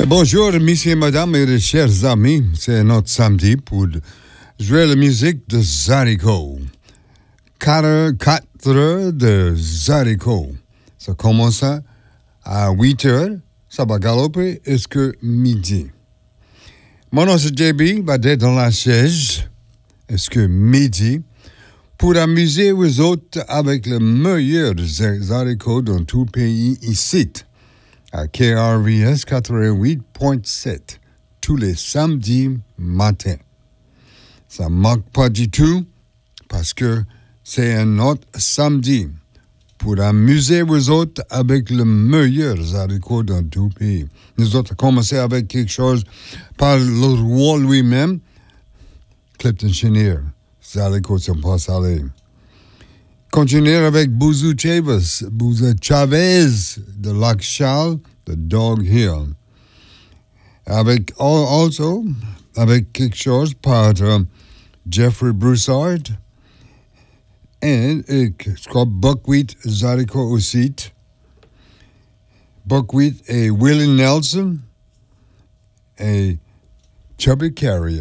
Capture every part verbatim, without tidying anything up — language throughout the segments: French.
Bonjour, messieurs, madame et chers amis. C'est notre samedi pour jouer la musique de Zydeco. Quatre, quatre de Zydeco. Ça commence à huit heures. Ça va galoper jusqu'à midi. Mon nom c'est J B, va être dans la chaise jusqu'à midi pour amuser les autres avec le meilleur de Zydeco dans tout le pays ici. À K R V S quatre-vingt-huit point sept, tous les samedis matins. Ça ne manque pas du tout parce que c'est un autre samedi pour amuser vous autres avec le meilleur Zydeco dans tout le pays. Nous autres commencé avec quelque chose par le roi lui-même, Clifton Chenier, Zydeco sans pas aller. Continuer avec Bouzou Chavez, Bouzou Chavez de Lac Charles, de Dog Hill. Avec also, avec quelque chose par uh, Jeffrey Broussard et uh, Buckwheat Zydeco aussi. Buckwheat et Willie Nelson et Chubby Carrier.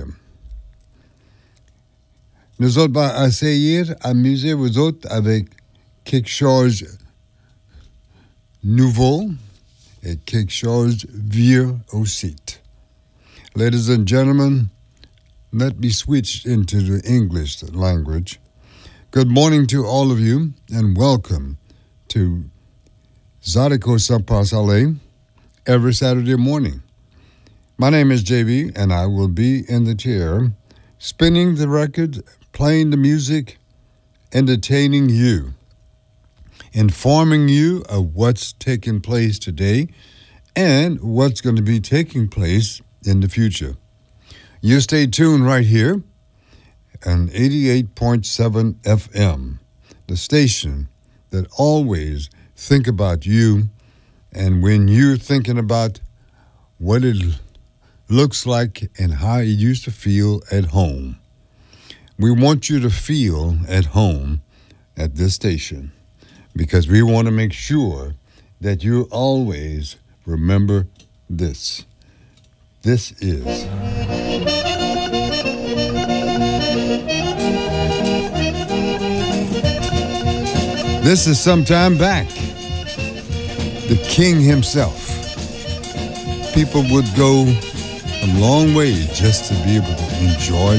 Nous autres allons essayer d'amuser vous autres avec quelque chose de nouveau et quelque chose de vieux aussi. Ladies and gentlemen, let me switch into the English language. Good morning to all of you and welcome to Zydeco Sans Pas Aller every Saturday morning. My name is J B and I will be in the chair spinning the record, playing the music, entertaining you, informing you of what's taking place today and what's going to be taking place in the future. You stay tuned right here on eighty-eight point seven F M, the station that always think about you, and when you're thinking about what it looks like and how you used to feel at home. We want you to feel at home at this station because we want to make sure that you always remember this. This is This is some time back. The king himself. People would go a long way just to be able to enjoy